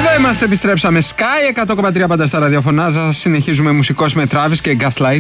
Εδώ είμαστε, επιστρέψαμε. Sky 100,3 πάντα στα ραδιοφωνά σας. Συνεχίζουμε μουσικός με Travis και Gaslight.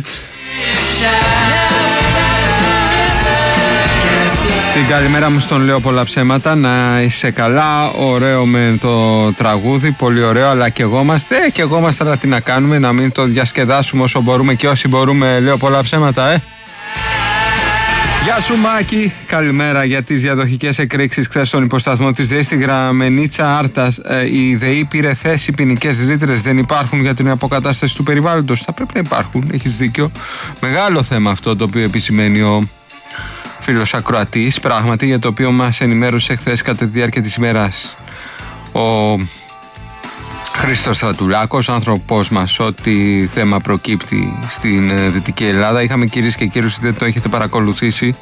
Την καλημέρα μου στον λέω πολλά ψέματα. Να είσαι καλά, ωραίο με το τραγούδι, πολύ ωραίο, αλλά και εγώ είμαστε, αλλά τι να κάνουμε, να μην το διασκεδάσουμε όσο μπορούμε και όσοι μπορούμε, λέω πολλά ψέματα, Γεια σου Μάκη, καλημέρα. Για τις διαδοχικές εκρήξεις χθες στον υποσταθμό της ΔΕΗ στη Γραμμενίτσα Άρτας, η ΔΕΗ πήρε θέση, ποινικές ρήτρες δεν υπάρχουν για την αποκατάσταση του περιβάλλοντος. Θα πρέπει να υπάρχουν, έχεις δίκιο. Μεγάλο θέμα αυτό το οποίο επισημαίνει ο φίλος ακροατής, πράγματι, για το οποίο μας ενημέρωσε χθες κατά τη διάρκεια της ημέρας ο Χρήστος Στρατουλάκος, άνθρωπός μας, ό,τι θέμα προκύπτει στην Δυτική Ελλάδα. Είχαμε, κυρίες και κύριοι, δεν το έχετε παρακολουθήσει,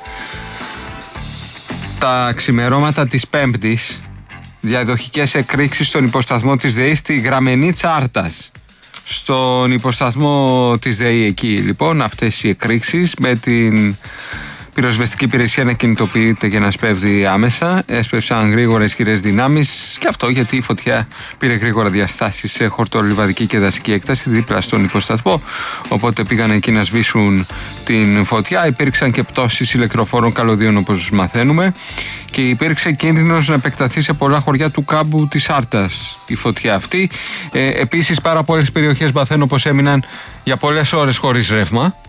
τα ξημερώματα της Πέμπτης, διαδοχικές εκρήξεις στον υποσταθμό της ΔΕΗ στη Γραμμενίτσα Άρτας. Στον υποσταθμό της ΔΕΗ εκεί λοιπόν αυτές οι εκρήξεις, με την πυροσβεστική υπηρεσία να κινητοποιείται και να σπέβδει άμεσα. Έσπευσαν γρήγορα ισχυρές δυνάμεις, και αυτό γιατί η φωτιά πήρε γρήγορα διαστάσεις σε χορτολιβαδική και δασική έκταση δίπλα στον υποσταθμό. Οπότε πήγαν εκεί να σβήσουν την φωτιά. Υπήρξαν και πτώσεις ηλεκτροφόρων καλωδίων, όπως μαθαίνουμε, και υπήρξε κίνδυνος να επεκταθεί σε πολλά χωριά του κάμπου της Άρτας η φωτιά αυτή. Επίσης, πάρα πολλές περιοχές μαθαίνω πως έμειναν για πολλές ώρες χωρίς ρεύμα.